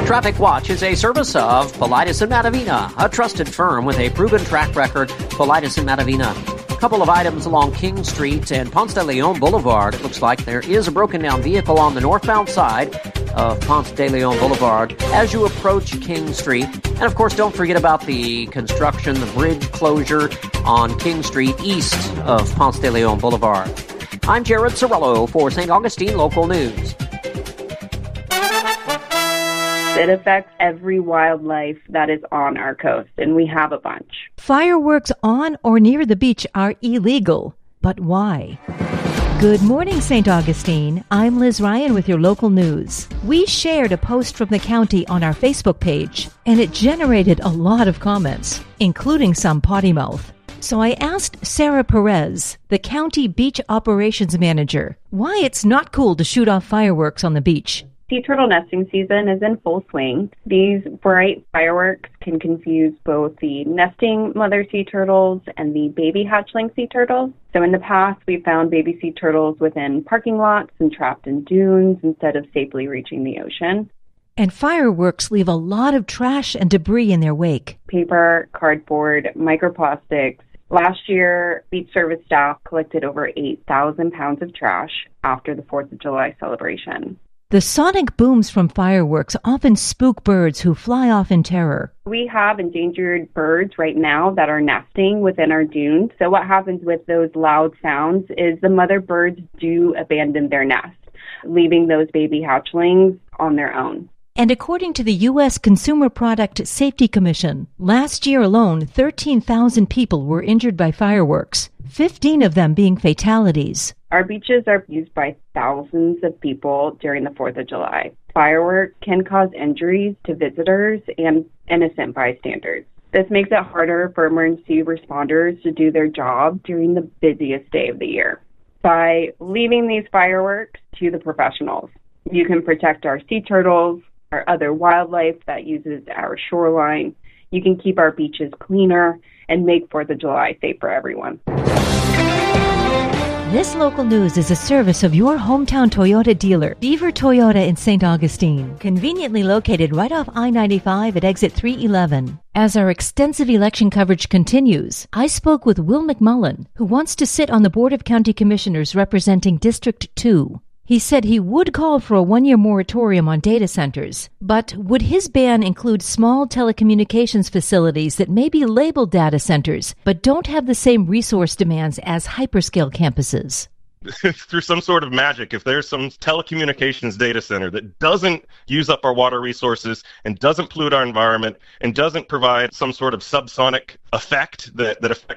Traffic Watch is a service of Paulides and Matavina, a trusted firm with a proven track record. Paulides and Matavina. A couple of items along King Street and Ponce de Leon Boulevard. It looks like there is a broken down vehicle on the northbound side of Ponce de Leon Boulevard as you approach King Street. And of course, don't forget about the construction, the bridge closure on King Street east of Ponce de Leon Boulevard. I'm Jared Sorello for St. Augustine Local News. It affects every wildlife that is on our coast, and we have a bunch. Fireworks on or near the beach are illegal, but why? Good morning, St. Augustine. I'm Liz Ryan with your local news. We shared a post from the county on our Facebook page, and it generated a lot of comments, including some potty mouth. So I asked Sarah Perez, the county beach operations manager, why it's not cool to shoot off fireworks on the beach. Sea turtle nesting season is in full swing. These bright fireworks can confuse both the nesting mother sea turtles and the baby hatchling sea turtles. So in the past, we found baby sea turtles within parking lots and trapped in dunes instead of safely reaching the ocean. And fireworks leave a lot of trash and debris in their wake. Paper, cardboard, microplastics. Last year, beach service staff collected over 8,000 pounds of trash after the 4th of July celebration. The sonic booms from fireworks often spook birds who fly off in terror. We have endangered birds right now that are nesting within our dunes. So what happens with those loud sounds is the mother birds do abandon their nest, leaving those baby hatchlings on their own. And according to the U.S. Consumer Product Safety Commission, last year alone, 13,000 people were injured by fireworks, 15 of them being fatalities. Our beaches are used by thousands of people during the 4th of July. Fireworks can cause injuries to visitors and innocent bystanders. This makes it harder for emergency responders to do their job during the busiest day of the year. By leaving these fireworks to the professionals, you can protect our sea turtles, our other wildlife that uses our shoreline. You can keep our beaches cleaner and make 4th of July safe for everyone. This local news is a service of your hometown Toyota dealer, Beaver Toyota in St. Augustine, conveniently located right off I-95 at exit 311. As our extensive election coverage continues, I spoke with Will McMullen, who wants to sit on the Board of County Commissioners representing District 2. He said he would call for a one-year moratorium on data centers, but would his ban include small telecommunications facilities that may be labeled data centers, but don't have the same resource demands as hyperscale campuses? Through some sort of magic, if there's some telecommunications data center that doesn't use up our water resources and doesn't pollute our environment and doesn't provide some sort of subsonic effect that affects